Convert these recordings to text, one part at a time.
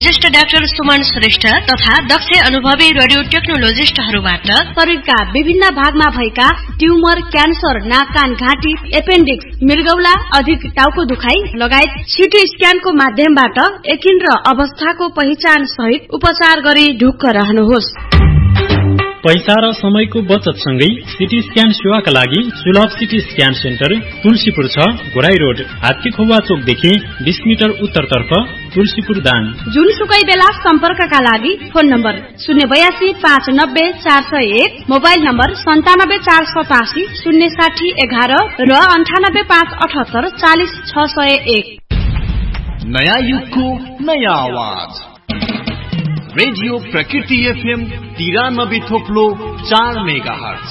ज्येष्ठ डाक्टर सुमन श्रेष्ठ तथा दक्ष अनुभवी रेडियो टेक्नोलोजिस्टहरूबाट शरीरका विभिन्न भागमा भएका ट्युमर, क्यान्सर, नाक कान घाँटी, एपेन्डिक्स, मृगौला, अधिक टाउको दुखाइ लगायत सिटी स्क्यानको माध्यमबाट एकिन र अवस्थाको पहिचान सहित उपचार गरी ढुक्क रहनुहोस्। पैसा र समयको बचत सँगै सिटी स्क्यान सेवाका लागि सुलभ सिटी स्क्यान सेन्टर तुलसीपुर 6 गोराई रोड, हात्तीखोवा चोकदेखि 20 मिटर उत्तरतर्फ, तुलसीपुर दाङ। जुनसुकै बेला सम्पर्कका लागि फोन नम्बर 082 590 401, मोबाइल नम्बर 97 487 060 11 र 98 578 40 601। नयाँ युगको नयाँ आवाज रेडियो प्रकृति FM 93.4 मेगाहर्ज।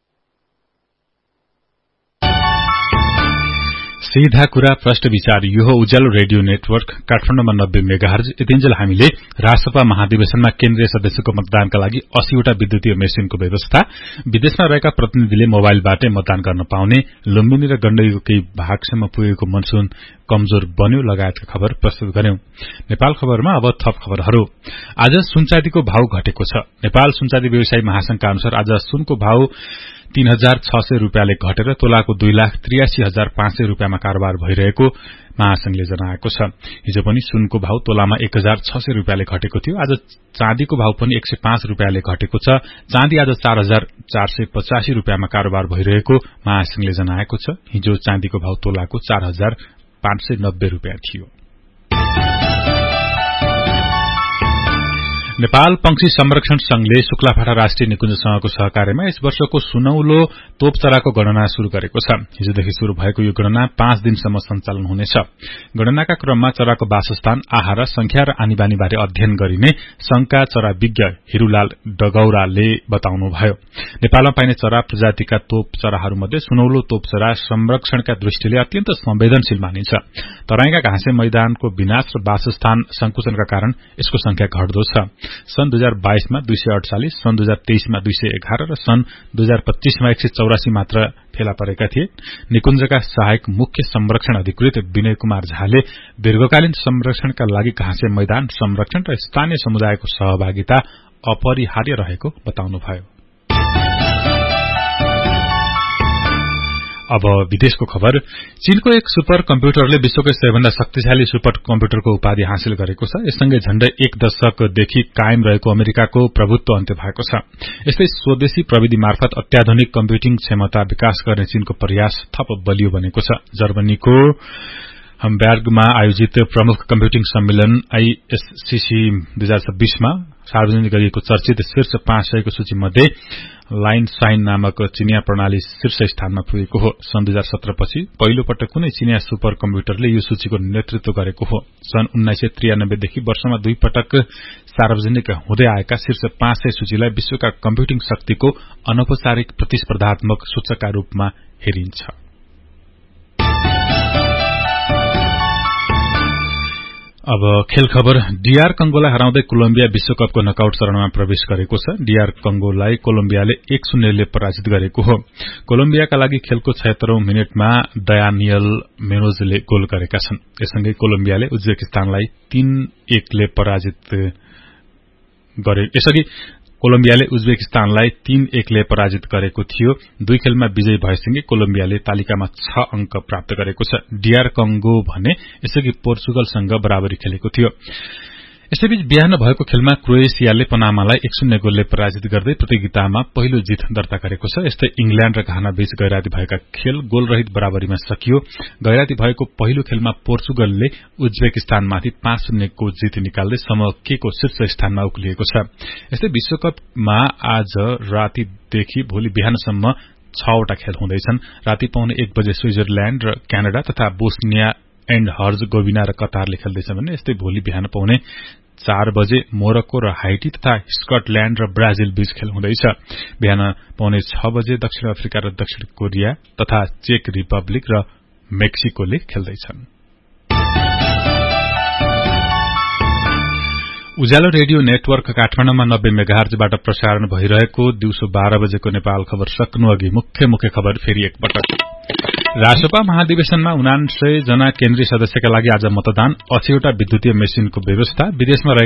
सीधा कुरा प्रश्न विचार यो हो उज्यालो रेडियो नेटवर्क काठमाडौँमा 90 मेगाहर्ज। यतिन्जेल हामीले राष्ट्रसभा महाधिवेशनमा केन्द्रीय सदस्यको मतदानका लागि 80 वटा विद्युतीय मेसिनको व्यवस्था, विदेशमा रहेका प्रतिनिधिले मोबाइलबाटै मतदान गर्न पाउने, लुम्बिनी र गण्डकीको केही भागसम्म पुगेको मनसुन कमजोर बन्यो लगायतका खबर प्रस्तुत गर्यौं। नेपाल खबरमा अब थप खबरहरू। आज सुनचाँदीको भाव घटेको छ। नेपाल सुनचाँदी व्यवसायी महासंघका अनुसार आज सुनको भाव 3600 रुपियाँले घटेर तोलाको 2,83,500 रुपियाँमा कारोबार भइरहेको महासंघले जनाएको छ। हिजो पनि सुनको भाव तोलामा 1,600 रुपियाँले घटेको थियो। आज चाँदीको भाव पनि 105 रुपियाँले घटेको छ। चाँदी आज 4,485 रुपियाँमा कारोबार भइरहेको महासंघले जनाएको छ। हिजो चाँदीको भाव तोलाको 4,590 रुपियाँ थियो। नेपाल पंक्षी संरक्षण संघले शुक्लाफाटा राष्ट्रिय निकुञ्जसँगको सहकार्यमा यस वर्षको सुनौलो तोपचराको गणना शुरू गरेको छ। हिजोदेखि शुरू भएको यो गणना 5 दिनसम्म सञ्चालन हुनेछ। गणनाका क्रममा चराको वासस्थान, आहार, संख्या र आनीबानीबारे अध्ययन गरिने संघका चराविज्ञ हिरूलाल डगौराले बताउनुभयो। नेपालमा पाइने चरा प्रजातिका तोपचराहरूमध्ये सुनौलो तोपचरा संरक्षणका दृष्टिले अत्यन्त संवेदनशील मानिन्छ। तराईका घाँसे मैदानको विनाश र वासस्थान संकुचनका कारण यसको संख्या घट्दो छ। सन् 2022 मा 248, सन् 2023 मा 211 र सन् 2025 मा 184 मात्र फेला परेका थिए। निकुञ्जका सहायक मुख्य संरक्षण अधिकृत विनय कुमार झाले दीर्घकालीन संरक्षणका लागि घाँसे मैदान संरक्षण र स्थानीय समुदायको सहभागिता अपरिहार्य रहेको बताउनुभयो। अब विदेशको खबर। चीनको एक सुपर कम्प्युटरले विश्वकै सबैभन्दा शक्तिशाली सुपर कम्प्युटरको उपाधि हासिल गरेको छ। यससँगै झण्डै 1 दशकदेखि कायम रहेको अमेरिकाको प्रभुत्व अन्त्य भएको छ। यस्तै स्वदेशी प्रविधि मार्फत अत्याधुनिक कम्प्युटिङ क्षमता विकास गर्ने चीनको प्रयास थप बलियो बनेको छ। जर्मनीको हम्बर्गमा आयोजित प्रमुख कम्प्युटिङ सम्मेलन ISCC 2026 मा सार्वजनिक गरिएको चर्चित शीर्ष 500 को सूचीमध्ये लाइन साइन नामक चिनिया प्रणाली शीर्ष स्थानमा पुगेको हो। सन् 2017 पछि पहिलो पटक कुनै चिनिया सुपर कम्प्युटरले यो सूचीको नेतृत्व गरेको हो। सन् 1993 देखि वर्षमा 2 पटक सार्वजनिक हुँदै आएका शीर्ष 500 सूचीलाई विश्वका कम्प्युटिङ शक्तिको अनौपचारिक प्रतिस्पर्धात्मक सूचकका रूपमा हेरिन्छ। अब खेल खबर। डीआर कंगोलाई हराउँदै कोलम्बिया विश्वकपको नकआउट चरणमा प्रवेश गरेको छ। डीआर कंगोलाई कोलम्बियाले 1-0 ले पराजित गरेको हो। कोलम्बियाका लागि खेलको 76औं मिनेटमा दयानियल मेनोजले गोल गरेका छन्। यससँगै कोलम्बियाले उज्बेकिस्तानलाई 3-1 ले पराजित गरे। यसअघि कोलम्बियाले उज्बेकिस्तानलाई 3-1 ले पराजित गरेको थियो। 2 खेलमा विजयी भएसँगै कोलम्बियाले तालिकामा 6 अंक प्राप्त गरेको छ। डीआर कंगो भने यसअघि पोर्चुगलसँग बराबरी खेलेको थियो। यसैबीच बिहान भएको खेलमा क्रोएसियाले पनामालाई 1-0 गोलले पराजित गर्दै प्रतियोगितामा पहिलो जित दर्ता गरेको छ। यस्तै इंग्ल्याण्ड र घाना बीच गैराती भएका खेल गोलरहित बराबरीमा सकियो। गैराती भएको पहिलो खेलमा पोर्चुगलले उज्बेकिस्तानमाथि 5-0 को जित निकाल्दै समूह के को शीर्ष स्थानमा उक्लिएको छ। यस्तै विश्वकपमा आज रातीदेखि भोलि बिहानसम्म 6 वटा खेल हुँदैछन्। राती पाउने 1 बजे स्विजरल्याण्ड र क्यानाडा तथा बोस्निया एण्ड हर्जगोभिना र कतारले खेल्दैछन् भने यस्तै भोलि बिहान पाउने 4 बजे मोरक्को र हाइटी तथा स्कटल्याण्ड र ब्राजिल बीच खेल हुँदैछ। बिहान पाउने 6 बजे दक्षिण अफ्रिका र दक्षिण कोरिया तथा चेक रिपब्लिक र मेक्सिकोले खेल्दैछन्। उज्यालो रेडियो नेटवर्क काठमाडौँमा 90 मेगाहर्जबाट प्रसारण भइरहेको दिउँसो 12 बजेको नेपाल खबर सक्नु अघि मुख्य खबर फेरि एकपटक। राष्ट्रसभा महाधिवेशनमा 79 जना केन्द्रीय सदस्यका लागि आज मतदान, 80 वटा विद्युतीय मेसिनको व्यवस्था, विदेशमा